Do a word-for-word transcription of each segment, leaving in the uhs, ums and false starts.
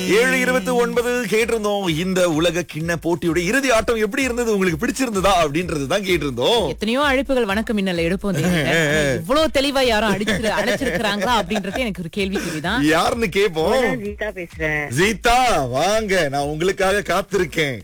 ஏழு இருபத்தி ஒன்பது கேட்டிருந்தோம். இந்த உலக கிண்ண போட்டியோட இறுதி ஆட்டம் எப்படி இருந்தது, உங்களுக்கு பிடிச்சிருந்ததா அப்படின்றது தான் கேட்டிருந்தோம். எத்தனையோ அழைப்புகள் வணக்கம் மின்னல எடுப்போம் தெரியுங்க. இவ்வளவு தெளிவா யாரும் அடிச்சு அழைச்சிருக்காங்களா அப்படின்றது எனக்கு ஒரு கேள்விக்குறிதான். யாருன்னு கேப்போம். கீதா பேசுறேன். ஜீதா வாங்க, நான் உங்களுக்காக காத்திருக்கேன்.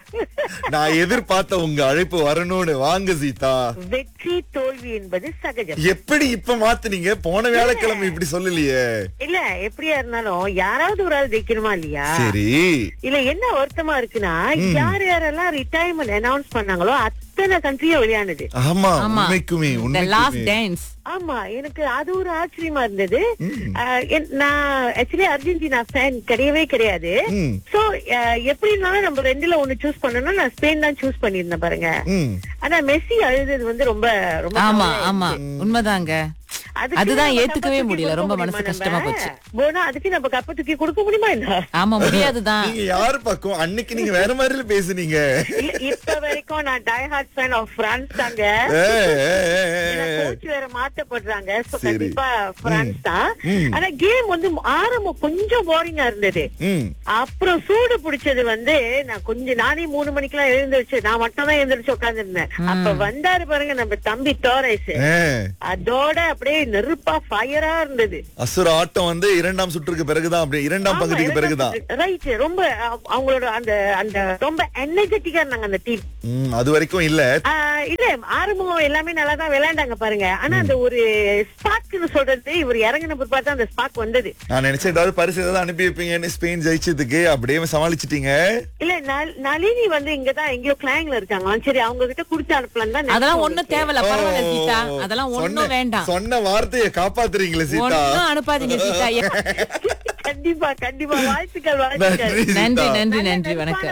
நான் எதிர்பார்த்த உங்க அழைப்பு வரணும்னு. வாங்க சீதா. வெற்றி தோல்வி என்பது சகஜம். எப்படி இப்ப மாத்துனீங்க? போன வியாழக்கிழமை இப்படி சொல்லலையே. இல்ல எப்படியா இருந்தாலும் யாராவது ஒரு ஆள் ஜெயிக்கணுமா இல்லையா? சரி. இல்ல என்ன வருத்தமா இருக்குன்னா, யார் யாரெல்லாம் ரிட்டையர்மெண்ட் அனௌன்ஸ் பண்ணாங்களோ அத்தனை கண்ட்ரியும் விளையாடுது. ஆமா, ஆமா. உண்மைக்குமே The last உண்மைக்குமே. dance. ஆமா, எனக்கு அது ஒரு ஆச்சரியமா இருந்தது. அஹ், என்- நான் ஆக்சுவலி அர்ஜென்டினா ஃபேன் கிடையவே கிடையாது. ம். சோ எப்படி இருந்தாலும் நம்ம ரெண்டுல ஒண்ணு சூஸ் பண்ணணும். நான் ஸ்பெயின் தான் சூஸ் பண்ணிருந்தேன் பாருங்க. ம். ஆனா மெஸ்ஸி அழுது வந்து ரொம்ப ரொம்ப ஆமா கவலையா ஆமா இருந்துச்சு. உண்மைதாங்க. அதுக்கு அதுதான் நம்ம ஏத்துக்கவே கப்பை தூக்கி முடியல. ரொம்ப கொடுக்க மனசு முடியுமா கஷ்டமா நம்ம? போச்சு. போனா அதுக்கு நம்ம கப்பை தூக்கி கொடுக்க முடியுமா என்ன? ஆமா முடியாதுதான். நீங்க யாரு பக்கம்? அன்னைக்கு நீங்க வேற மாதிரி பேசுனீங்க. இல்ல, இப்ப வரைக்கும் நான் die hard fan of France தாங்க. ஏ, ஏ, ஏ, ஏ. கோச் வேற மாத்தப்படுறாங்க. So, சரி. கண்டிப்பா பிரான்ஸ் தான். ம். ஆனா கேம் வந்து ஆரம்பம் கொஞ்சம் போரிங்கா இருந்தது. ம். அப்புறம் சூடு பிடிச்சது வந்து நான் கொஞ்சம் நானே மூணு மணிக்கெல்லாம் எழுந்திருச்சு. நான் மட்டும் தான் எழுந்திருச்சு உட்கார்ந்து இருந்தேன். அப்ப வந்தாரு பாருங்க நம்ம தம்பி டோரேஸ். ஏ. அதோட அப்படியே நெருப்பா ஃபயரா இருந்தது. அசுர ஆட்டம் வந்து இரண்டாம் சுற்றுக்கு பிறகுதான், அப்படி இரண்டாம் பகுதிக்கு பிறகுதான். ரைட். ரொம்ப அ- அவங்களோட அந்த அந்த ரொம்ப எனர்ஜெட்டிக்கா இருந்தாங்க அந்த டீம். ம், அது வரைக்கும் இல்ல. இல்ல ஆரம்பம் எல்லாமே நல்லா தான் விளையாண்டாங்க பாருங்க. ஆனா அந்த ஒரு ஸ்பார்க்னு சொல்றது இவர் இறங்கின பிற்பாடு தான் அந்த ஸ்பார்க் வந்தது. நான் நினைச்சேன் ஏதாவது பரிசு ஏதாவது அனுப்பி வைப்பீங்கன்னு. ஸ்பெயின் ஜெயிச்சதுக்கு அப்படியே சமாளிச்சிட்டீங்க. இல்ல நல்- நளினி வந்து இங்கதான் எங்கேயோ கிளாங்ல இருக்காங்க. சரி அவங்க கிட்ட குடுத்து அனுப்பலாம் தான் அதெல்லாம் நினைச்சோம். ஒண்ணும் தேவையில்ல. பரவாயில்ல சீதா. அதெல்லாம் சொன்ன- ஒண்ணும் வேண்டாம். சொன்ன வார்த்தையை காப்பாத்துறீங்களே சீதா. ஒண்ணும் அனுப்பாதீங்க சீதா. கண்டிப்பா கண்டிப்பா வாழ்த்துக்கள் வாழ்த்துக்கள். நன்றி நன்றி சீதா. நன்றி நல்ல நன்றி நட்பான வணக்கம்.